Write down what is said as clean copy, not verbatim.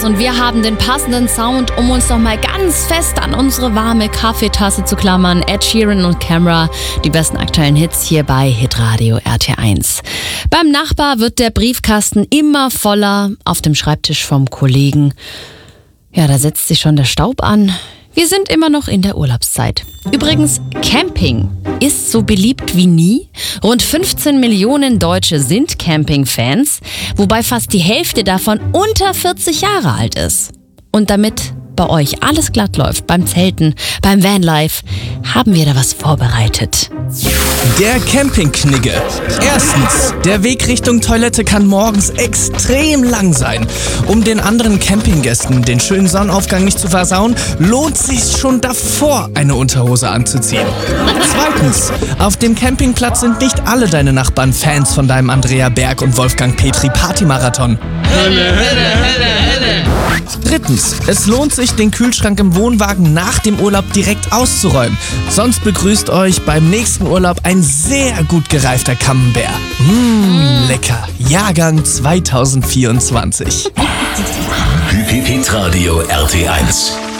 Und wir haben den passenden Sound, um uns noch mal ganz fest an unsere warme Kaffeetasse zu klammern. Ed Sheeran und Camera, die besten aktuellen Hits hier bei Hitradio RT1. Beim Nachbar wird der Briefkasten immer voller, auf dem Schreibtisch vom Kollegen. Ja, da setzt sich schon der Staub an. Wir sind immer noch in der Urlaubszeit. Übrigens, Camping ist so beliebt wie nie. Rund 15 Millionen Deutsche sind Camping-Fans, wobei fast die Hälfte davon unter 40 Jahre alt ist. Und damit bei euch alles glatt läuft, beim Zelten, beim Vanlife, haben wir da was vorbereitet. Der Campingknigge. Erstens, der Weg Richtung Toilette kann morgens extrem lang sein. Um den anderen Campinggästen den schönen Sonnenaufgang nicht zu versauen, lohnt sich schon davor, eine Unterhose anzuziehen. Zweitens, auf dem Campingplatz sind nicht alle deine Nachbarn Fans von deinem Andrea Berg und Wolfgang Petri Partymarathon. Drittens, es lohnt sich, den Kühlschrank im Wohnwagen nach dem Urlaub direkt auszuräumen. Sonst begrüßt euch beim nächsten Urlaub ein sehr gut gereifter Camembert. Lecker. Jahrgang 2024. Hitradio RT1.